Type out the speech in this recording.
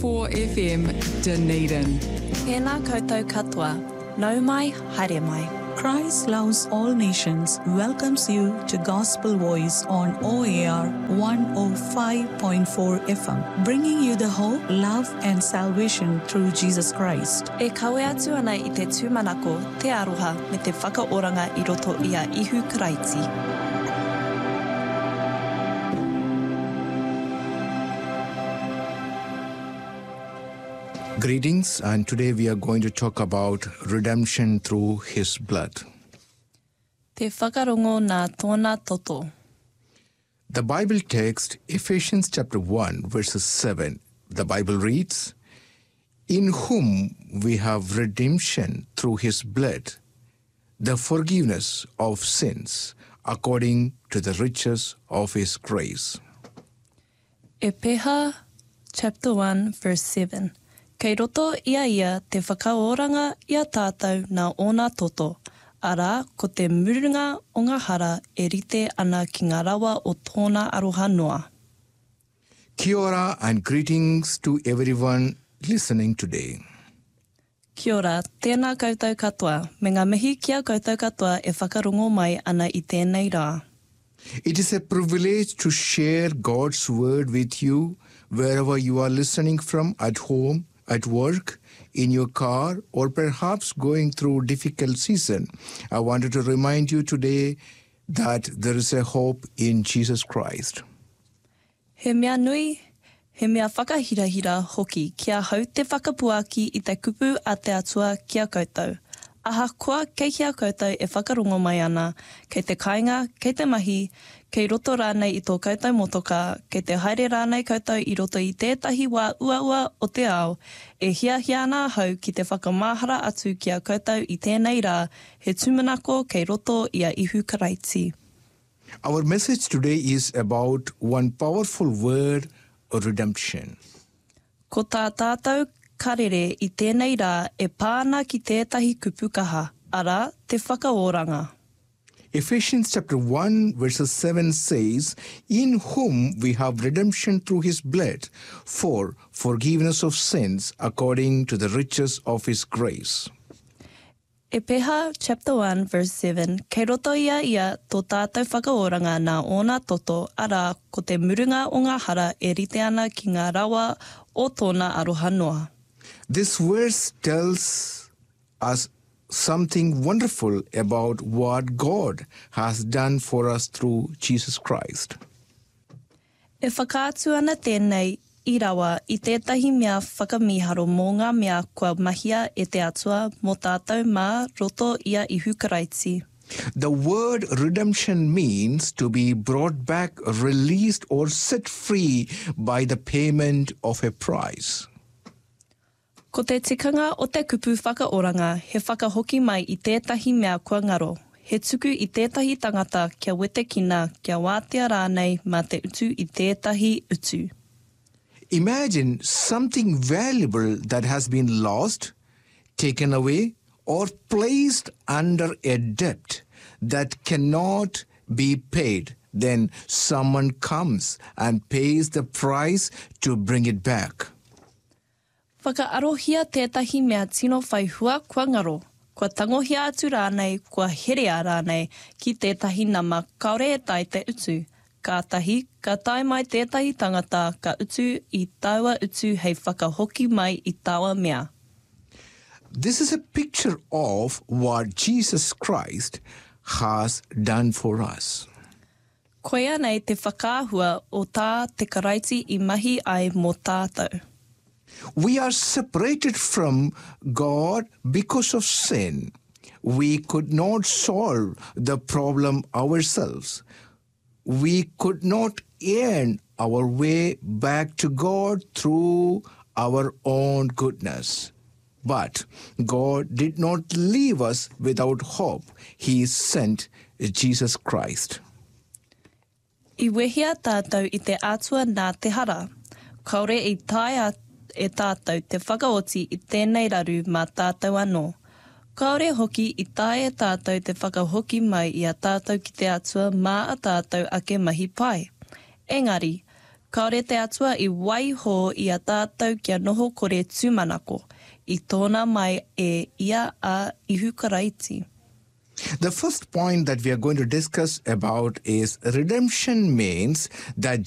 101.4 FM Dunedin. Tēnā koutou katoa. Nau mai, haere mai. Christ Loves All Nations welcomes you to Gospel Voice on OAR 105.4 FM, bringing you the hope, love and salvation through Jesus Christ. E kawe atu ana I te tūmanako, te aroha me te whakaoranga I roto I a ihu karaiti. Greetings, and today we are going to talk about redemption through His blood. Te whakarongo nā tōna toto. The Bible text, Ephesians chapter 1, verses 7, the Bible reads, "In whom we have redemption through His blood, the forgiveness of sins, according to the riches of His grace." E peha, chapter 1, verse 7. Kei roto ia te whakaoranga ia tātou nā ōna toto. Ara, ko te murunga o ngā hara e rite ana ki ngā rawa o tōna aroha noa. Kia ora and greetings to everyone listening today. Kia ora, tēnā koutou katoa. Me ngā mihi kia koutou katoa e whakarongo mai ana I tēnei rā. It is a privilege to share God's word with you wherever you are listening from, at home, at work, in your car, or perhaps going through a difficult season. I wanted to remind you today that there is a hope in Jesus Christ. He mea nui, he mea whakahirahira hoki kia hau te whakapuaki I te kupu a te atua kia koutou. Aha koa kei kia koutou e whakarongo mai ana, kei te kāinga, kei te mahi, kei roto rānei I tō koutou motoka, kei te haere rānei koutou I roto I tētahi wā ua o te ao, e hia ana hau ki te whakamahara atu kia koutou I tēnei rā, he tūmanako kei roto I a ihu karaiti. Our message today is about one powerful word, redemption. Ko tā tātou karere I tēnei rā e pāna ki tētahi kupukaha, ara te whakaoranga. Ephesians chapter 1 verses 7 says, "In whom we have redemption through His blood, for forgiveness of sins, according to the riches of His grace." E peha chapter 1 verse 7, kei roto ia tō tātou whakaoranga nā ōna toto, ara ko te murunga o ngā hara e rite ana ki ngā rawa o tōna aroha noa. This verse tells us something wonderful about what God has done for us through Jesus Christ. E whakaatu ana tēnei I rawa I tētahi mea whakamiharo mō ngā mea kua mahia e te atua mō tātou mā roto ia ihu karaiti. The word redemption means to be brought back, released or set free by the payment of a price. Ko te tikanga o te kupu whakaoranga, he whakahoki mai I tētahi mea kua ngaro. He tuku I tētahi tangata kia wete kina kia wātea rānei mā te utu I tētahi utu. Imagine something valuable that has been lost, taken away, or placed under a debt that cannot be paid. Then someone comes and pays the price to bring it back. Whakaarohia tētahi mea tino whai hua kua ngaro. Kua tangohia atu rānei, kua herea rānei ki tētahi nama kaore e tai te utu. Kātahi, ka tai mai tētahi tangata ka utu I taua utu hei whakahoki mai I taua mea. This is a picture of what Jesus Christ has done for us. Koia nei te whakaahua o tā te karaiti I mahi ai mō tātou. We are separated from God because of sin. We could not solve the problem ourselves. We could not earn our way back to God through our own goodness. But God did not leave us without hope. He sent Jesus Christ. I wehia tātou I te atua nā te hara. Kaore I taia e tātou te whakaoti I tēnei raru mā tātou anō. Kaore hoki I tae tātou te whakahoki mai I a tātou ki te atua mā a tātou ake mahi pai. Engari, Kaore te atua I waiho I a tātou kia noho kore tūmanako, I tōna mai e ia a Ihu Karaiti. The first point that we are going to discuss about is redemption means that